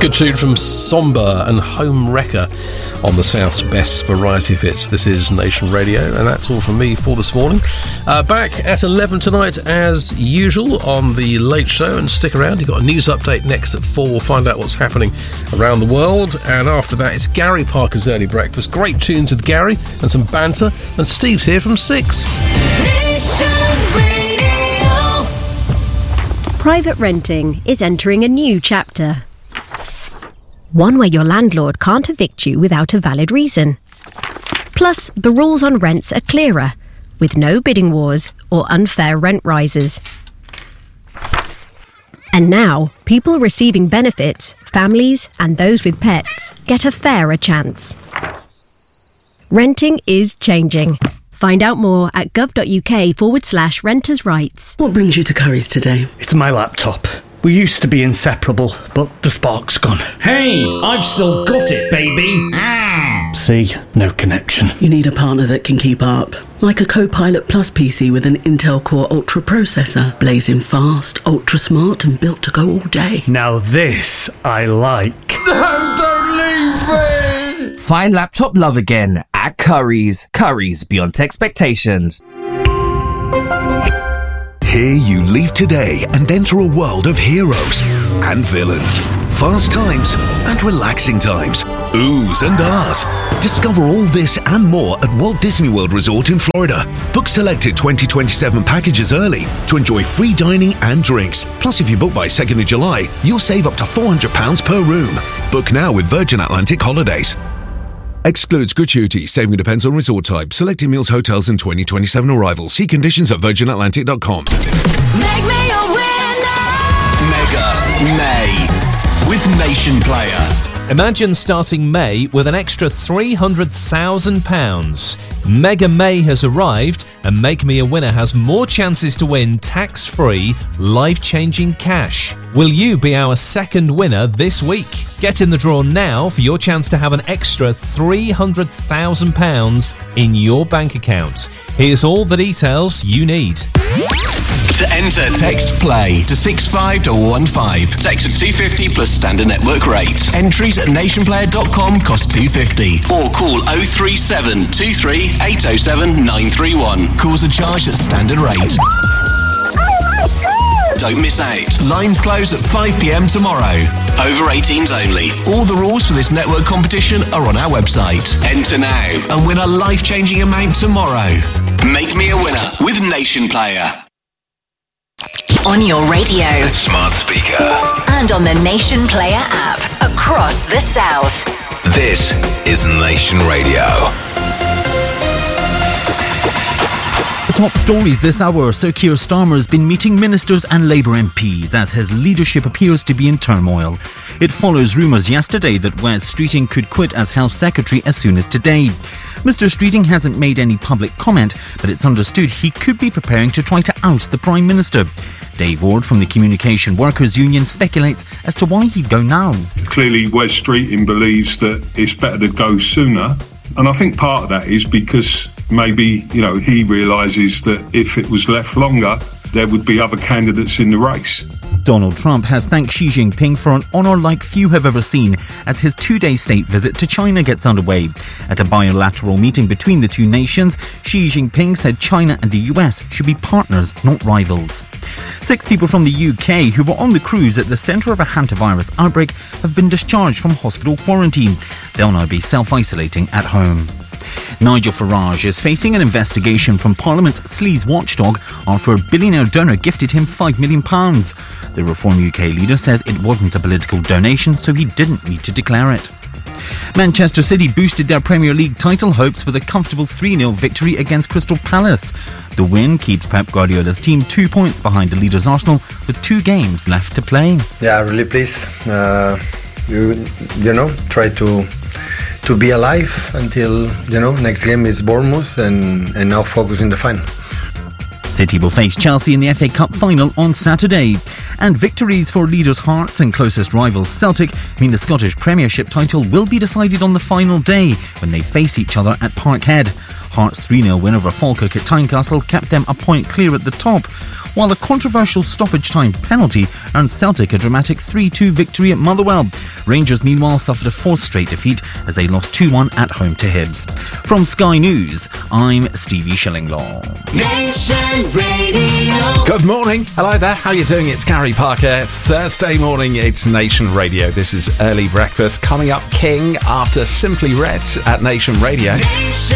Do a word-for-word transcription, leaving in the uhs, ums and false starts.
Good tune from Somber and Home Wrecker on the South's best variety of hits. This is Nation Radio, and that's all from me for this morning. Uh, back at eleven tonight as usual on The Late Show, and stick around, you've got a news update next at four. We'll find out what's happening around the world, and after that it's Gary Parker's Early Breakfast. Great tunes with Gary and some banter, and Steve's here from six. Private renting is entering a new chapter. One where your landlord can't evict you without a valid reason. Plus, the rules on rents are clearer, with no bidding wars or unfair rent rises. And now, people receiving benefits, families and those with pets, get a fairer chance. Renting is changing. Find out more at gov.uk forward slash renters' rights. What brings you to Curry's today? It's my laptop. We used to be inseparable, but the spark's gone. Hey, I've still got it, baby. Ah. See, no connection. You need a partner that can keep up. Like a Copilot Plus P C with an Intel Core Ultra processor. Blazing fast, ultra smart and built to go all day. Now this I like. No, don't leave me! Find laptop love again at Curry's. Curry's, beyond expectations. Here you leave today and enter a world of heroes and villains, fast times and relaxing times, oohs and ahs. Discover all this and more at Walt Disney World Resort in Florida. Book selected twenty twenty-seven packages early to enjoy free dining and drinks. Plus, if you book by second of July, you'll save up to four hundred pounds per room. Book now with Virgin Atlantic Holidays. Excludes gratuity. Saving depends on resort type. Selected meals, hotels and twenty twenty-seven arrivals. See conditions at virgin atlantic dot com. Make me a winner! Mega May with Nation Player. Imagine starting May with an extra three hundred thousand pounds. Mega May has arrived, and Make Me a Winner has more chances to win tax-free, life-changing cash. Will you be our second winner this week? Get in the draw now for your chance to have an extra three hundred thousand pounds in your bank account. Here's all the details you need. To enter, text PLAY to six five one one five. Text at two hundred fifty plus standard network rate. Entries at nation player dot com cost two hundred fifty. Or call oh three seven two three eight oh seven nine three one. Calls are charged at standard rate. Don't miss out. Lines close at five p.m. tomorrow. Over eighteens only. All the rules for this network competition are on our website. Enter now and win a life-changing amount tomorrow. Make me a winner with Nation Player. On your radio, smart speaker, and on the Nation Player app across the South. This is Nation Radio. The top stories this hour. Sir Keir Starmer has been meeting ministers and Labour M Ps as his leadership appears to be in turmoil. It follows rumours yesterday that Wes Streeting could quit as Health Secretary as soon as today. Mister Streeting hasn't made any public comment, but it's understood he could be preparing to try to oust the Prime Minister. Dave Ward from the Communication Workers Union speculates as to why he'd go now. Clearly, Wes Streeting believes that it's better to go sooner. And I think part of that is because maybe, you know, he realises that if it was left longer, there would be other candidates in the race. Donald Trump has thanked Xi Jinping for an honour like few have ever seen as his two-day state visit to China gets underway. At a bilateral meeting between the two nations, Xi Jinping said China and the U S should be partners, not rivals. Six people from the U K who were on the cruise at the centre of a hantavirus outbreak have been discharged from hospital quarantine. They'll now be self-isolating at home. Nigel Farage is facing an investigation from Parliament's sleaze watchdog after a billionaire donor gifted him five million pounds. The Reform U K leader says it wasn't a political donation, so he didn't need to declare it. Manchester City boosted their Premier League title hopes with a comfortable three nil victory against Crystal Palace. The win keeps Pep Guardiola's team two points behind the leaders Arsenal with two games left to play. Yeah, really pleased. Uh, you, you know, try to to be alive until, you know, next game is Bournemouth and, and now focus in the final. City will face Chelsea in the F A Cup final on Saturday. And victories for leaders Hearts and closest rivals Celtic mean the Scottish Premiership title will be decided on the final day when they face each other at Parkhead. Hearts' three nil win over Falkirk at Tynecastle kept them a point clear at the top, while a controversial stoppage time penalty earned Celtic a dramatic three two victory at Motherwell. Rangers, meanwhile, suffered a fourth straight defeat as they lost two one at home to Hibs. From Sky News, I'm Stevie Shillinglaw. Nation Radio. Good morning. Hello there. How are you doing? It's Gary Parker. Thursday morning, it's Nation Radio. This is Early Breakfast. Coming up, King after Simply Red at Nation Radio. Nation